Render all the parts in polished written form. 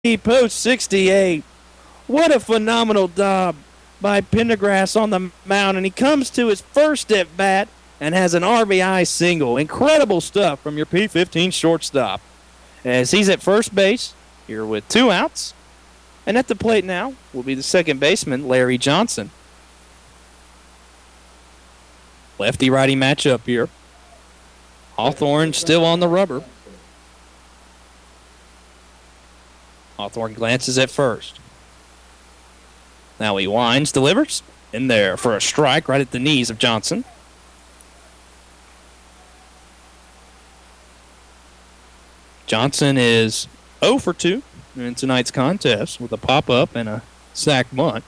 Post 68. What a phenomenal job by Pendergrass on the mound, and he comes to his first at bat and has an RBI single. Incredible stuff from your P15 shortstop. As he's at first base here with 2 outs, and at the plate now will be the second baseman, Larry Johnson. Lefty-righty matchup here. Hawthorne still on the rubber. Hawthorne glances at first. Now he winds, delivers. In there for a strike right at the knees of Johnson. Johnson is 0 for 2 in tonight's contest with a pop-up and a sac bunt.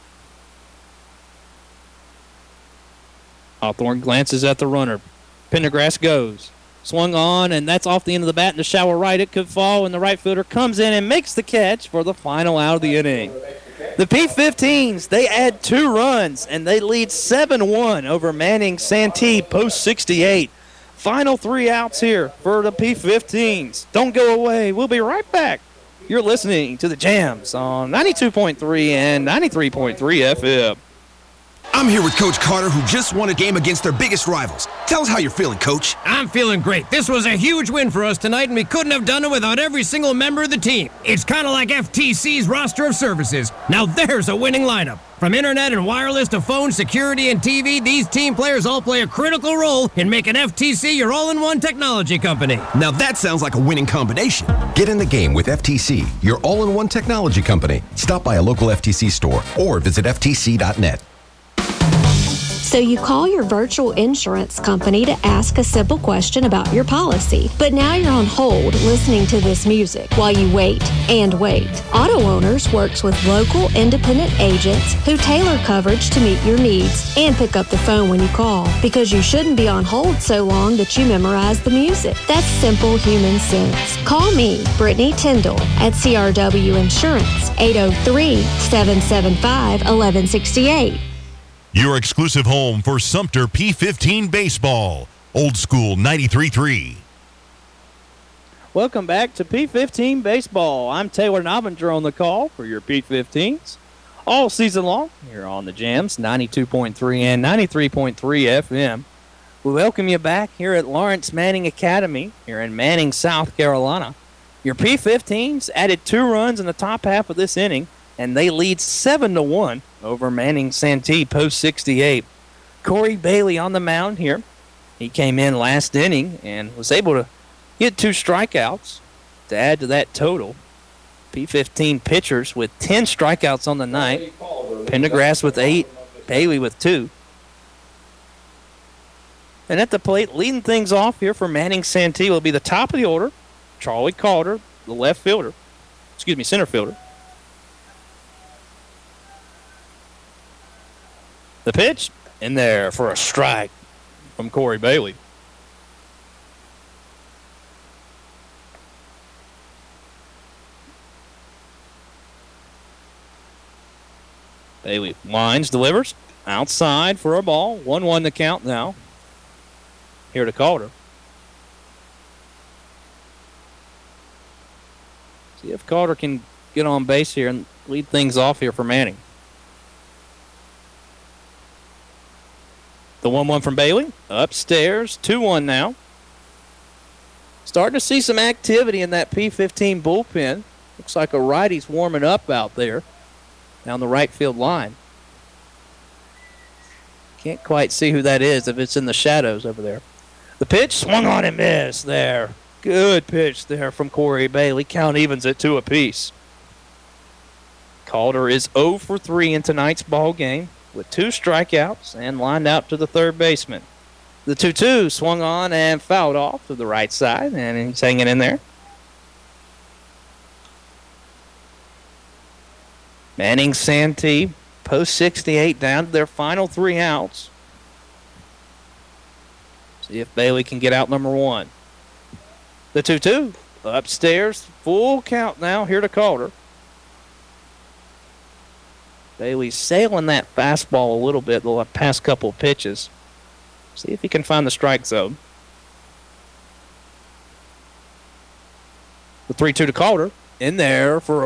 Hawthorne glances at the runner. Pendergrass goes. Swung on, and that's off the end of the bat in the shallow right. It could fall, and the right fielder comes in and makes the catch for the final out of the inning. The P15s, they add 2 runs, and they lead 7-1 over Manning Santee Post 68. Final 3 outs here for the P15s. Don't go away. We'll be right back. You're listening to the Jams on 92.3 and 93.3 FM. I'm here with Coach Carter, who just won a game against their biggest rivals. Tell us how you're feeling, Coach. I'm feeling great. This was a huge win for us tonight, and we couldn't have done it without every single member of the team. It's kind of like FTC's roster of services. Now there's a winning lineup. From internet and wireless to phone, security, and TV, these team players all play a critical role in making FTC your all-in-one technology company. Now that sounds like a winning combination. Get in the game with FTC, your all-in-one technology company. Stop by a local FTC store or visit ftc.net. So you call your virtual insurance company to ask a simple question about your policy. But now you're on hold listening to this music while you wait and wait. Auto Owners works with local independent agents who tailor coverage to meet your needs and pick up the phone when you call, because you shouldn't be on hold so long that you memorize the music. That's simple human sense. Call me, Brittany Tyndall, at CRW Insurance, 803-775-1168. Your exclusive home for Sumter P15 baseball. Old School 93.3. Welcome back to P15 baseball. I'm Taylor Novinger on the call for your P15s all season long here on the Jams, 92.3 and 93.3 FM. We welcome you back here at Lawrence Manning Academy here in Manning, South Carolina. Your P15s added 2 runs in the top half of this inning, and they lead 7-1 over Manning Santee Post 68. Corey Bailey on the mound here. He came in last inning and was able to get 2 strikeouts to add to that total. P15 pitchers with 10 strikeouts on the night. Pendergrass with 8, Bailey with 2. And at the plate, leading things off here for Manning Santee will be the top of the order, Charlie Calder, the center fielder. The pitch in there for a strike from Corey Bailey. Bailey winds, delivers, outside for a ball. 1-1 the count now. Here to Calder. See if Calder can get on base here and lead things off here for Manning. The 1-1 from Bailey. Upstairs. 2-1 now. Starting to see some activity in that P15 bullpen. Looks like a righty's warming up out there down the right field line. Can't quite see who that is if it's in the shadows over there. The pitch swung on and missed there. Good pitch there from Corey Bailey. Count evens at 2 apiece. Calder is 0 for 3 in tonight's ball game, with 2 strikeouts and lined out to the third baseman. The 2-2 swung on and fouled off to the right side, and he's hanging in there. Manning Santee, Post 68, down to their final 3 outs. See if Bailey can get out number 1. The 2-2 upstairs, full count now here to Calder. Bailey's sailing that fastball a little bit the past couple of pitches. See if he can find the strike zone. The 3-2 to Calder. in there for a